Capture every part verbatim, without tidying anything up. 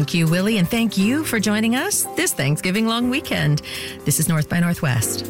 Thank you, Willie, and thank you for joining us this Thanksgiving long weekend. This is North by Northwest.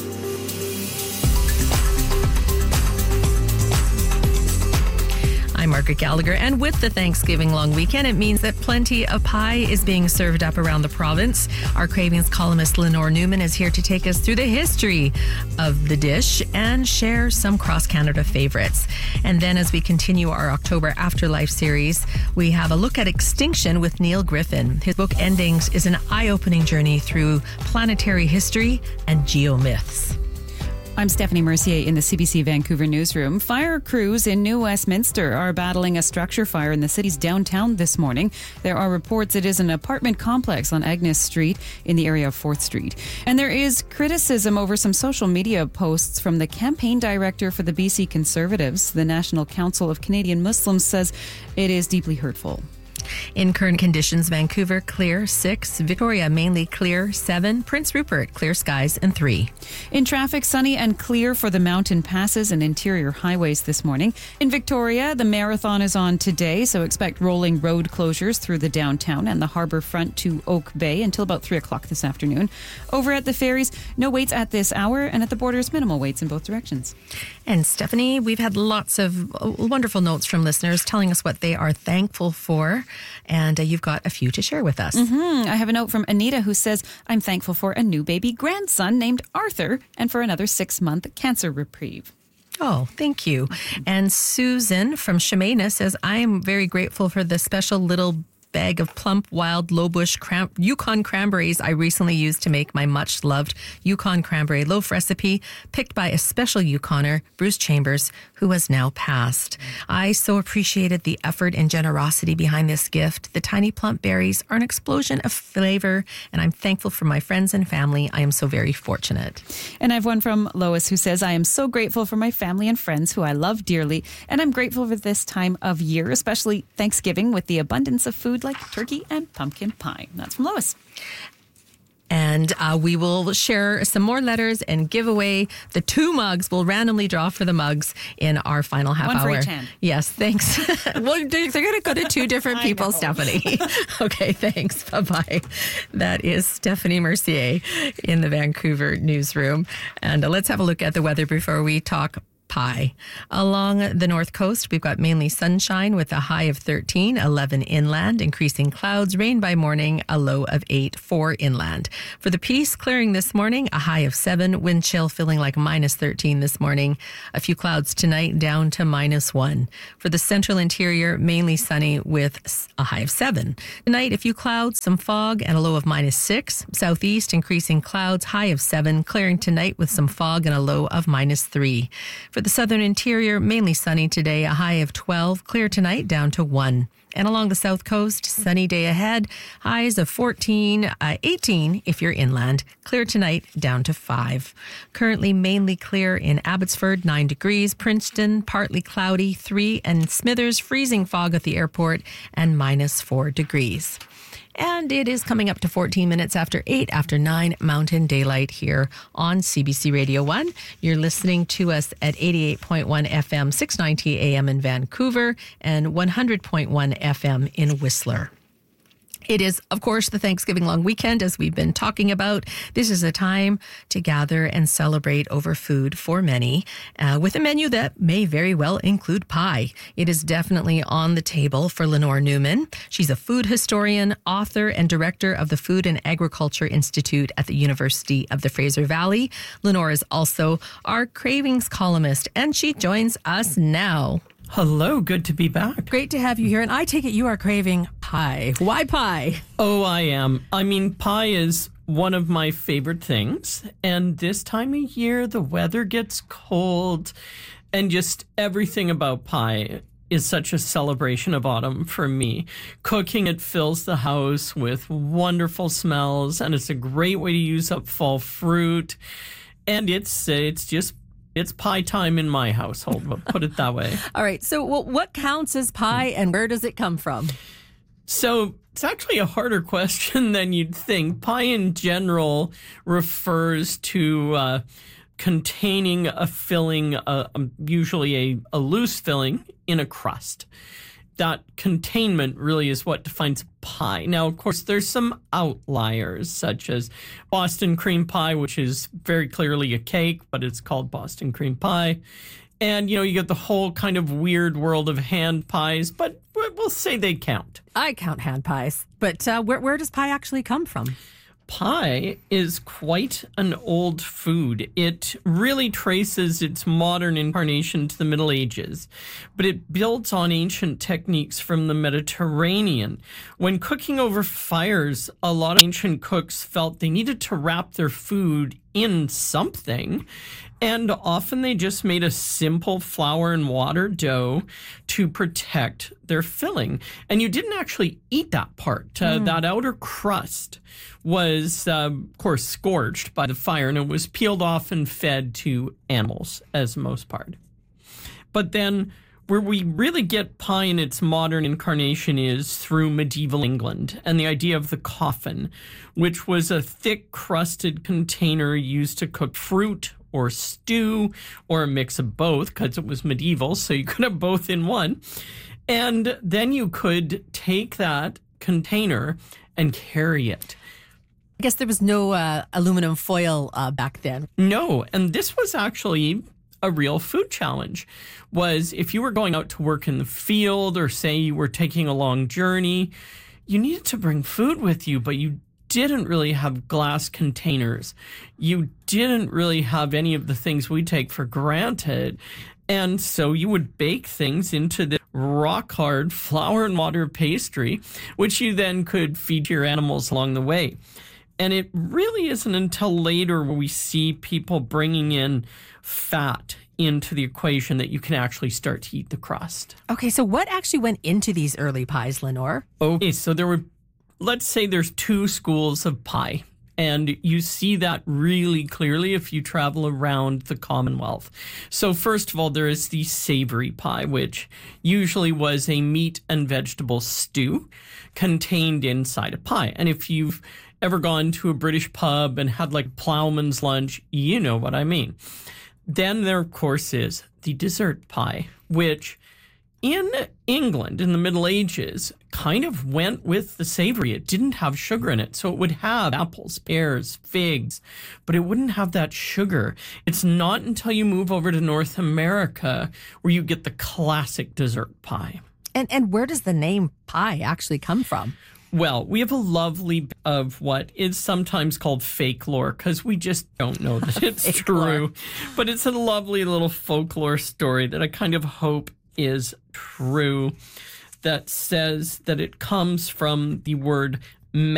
I'm Margaret Gallagher, and with the Thanksgiving long weekend, it means that plenty of pie is being served up around the province. Our Cravings columnist Lenore Newman is here to take us through the history of the dish and share some cross-Canada favorites. And then as we continue our October Afterlife series, we have a look at extinction with Neil Griffin. His book Endings is an eye-opening journey through planetary history and geomyths. I'm Stephanie Mercier in the C B C Vancouver newsroom. Fire crews in New Westminster are battling a structure fire in the city's downtown this morning. There are reports it is an apartment complex on Agnes Street in the area of fourth Street. And there is criticism over some social media posts from the campaign director for the B C Conservatives. The National Council of Canadian Muslims says it is deeply hurtful. In current conditions, Vancouver, clear, six. Victoria, mainly clear, seven. Prince Rupert, clear skies, and three. In traffic, sunny and clear for the mountain passes and interior highways this morning. In Victoria, the marathon is on today, so expect rolling road closures through the downtown and the harbour front to Oak Bay until about three o'clock this afternoon. Over at the ferries, no waits at this hour, and at the borders, minimal waits in both directions. And Stephanie, we've had lots of wonderful notes from listeners telling us what they are thankful for. And uh, you've got a few to share with us. Mm-hmm. I have a note from Anita who says, I'm thankful for a new baby grandson named Arthur and for another six-month cancer reprieve. Oh, thank you. And Susan from Shemana says, I am very grateful for the special little bag of plump, wild, low-bush cram- Yukon cranberries I recently used to make my much-loved Yukon cranberry loaf recipe, picked by a special Yukoner, Bruce Chambers, who has now passed. I so appreciated the effort and generosity behind this gift. The tiny plump berries are an explosion of flavor, and I'm thankful for my friends and family. I am so very fortunate. And I have one from Lois who says, I am so grateful for my family and friends who I love dearly, and I'm grateful for this time of year, especially Thanksgiving, with the abundance of food like turkey and pumpkin pie. That's from Lois. And uh, we will share some more letters and give away the two mugs. We'll randomly draw for the mugs in our final half One hour. for each hand. Yes, thanks. Well, they're, they're going to go to two different people, Stephanie. Okay, thanks. Bye-bye. That is Stephanie Mercier in the Vancouver newsroom. And uh, let's have a look at the weather before we talk pie. Along the north coast, we've got mainly sunshine with a high of thirteen, eleven inland, increasing clouds, rain by morning, a low of eight, four inland. For the Peace, clearing this morning, a high of seven, wind chill feeling like minus thirteen this morning, a few clouds tonight down to minus one. For the central interior, mainly sunny with a high of seven. Tonight, a few clouds, some fog, and a low of minus six. Southeast, increasing clouds, high of seven, clearing tonight with some fog and a low of minus three. For the southern interior, mainly sunny today, a high of twelve, clear tonight down to one. And along the south coast, sunny day ahead, highs of fourteen, uh, eighteen if you're inland, clear tonight down to five. Currently mainly clear in Abbotsford, nine degrees, Princeton, partly cloudy, three, and Smithers, freezing fog at the airport, and minus four degrees. And it is coming up to fourteen minutes after eight, after nine Mountain Daylight here on C B C Radio one. You're listening to us at eighty-eight point one F M, six ninety A M in Vancouver, and one hundred point one F M in Whistler. It is, of course, the Thanksgiving long weekend, as we've been talking about. This is a time to gather and celebrate over food for many, uh, with a menu that may very well include pie. It is definitely on the table for Lenore Newman. She's a food historian, author, and director of the Food and Agriculture Institute at the University of the Fraser Valley. Lenore is also our Cravings columnist, and she joins us now. Hello, good to be back. Great to have you here. And I take it you are craving pie. Why pie? Oh, I am. I mean, pie is one of my favorite things. And this time of year, the weather gets cold. And just everything about pie is such a celebration of autumn for me. Cooking it fills the house with wonderful smells. And it's a great way to use up fall fruit. And it's it's just It's pie time in my household, we'll put it that way. All right. So well, what counts as pie and where does it come from? So it's actually a harder question than you'd think. Pie in general refers to uh, containing a filling, uh, usually a, a loose filling in a crust. that containment really is what defines pie. Now, of course, there's some outliers, such as Boston cream pie, which is very clearly a cake, but it's called Boston cream pie. And, you know, you get the whole kind of weird world of hand pies, but we'll say they count. I count hand pies. But uh, where, where does pie actually come from? Pie is quite an old food. It really traces its modern incarnation to the Middle Ages, but it builds on ancient techniques from the Mediterranean. When cooking over fires, a lot of ancient cooks felt they needed to wrap their food in something, and often they just made a simple flour and water dough to protect their filling. And you didn't actually eat that part. Uh, mm. That outer crust was, uh, of course, scorched by the fire, and it was peeled off and fed to animals as the most part. But then where we really get pie in its modern incarnation is through medieval England and the idea of the coffin, which was a thick crusted container used to cook fruit or stew or a mix of both, because it was medieval, so you could have both in one. And then you could take that container and carry it. I guess there was no uh, aluminum foil uh, back then. No, and this was actually a real food challenge. Was if you were going out to work in the field, or say you were taking a long journey, you needed to bring food with you, but you didn't really have glass containers. You didn't really have any of the things we take for granted. And so you would bake things into the rock hard flour and water pastry, which you then could feed your animals along the way. And it really isn't until later where we see people bringing in fat into the equation that you can actually start to eat the crust. Okay, so what actually went into these early pies, Lenore? Okay, so there were, let's say there's two schools of pie. And you see that really clearly if you travel around the Commonwealth. So first of all, there is the savory pie, which usually was a meat and vegetable stew contained inside a pie. And if you've ever gone to a British pub and had like ploughman's lunch, you know what I mean. Then there, of course, is the dessert pie, which in England in the Middle Ages kind of went with the savory. It didn't have sugar in it. So it would have apples, pears, figs, but it wouldn't have that sugar. It's not until you move over to North America where you get the classic dessert pie. And and where does the name pie actually come from? Well, we have a lovely bit of what is sometimes called fake lore, because we just don't know that it's true. Lore. But it's a lovely little folklore story that I kind of hope is true, that says that it comes from the word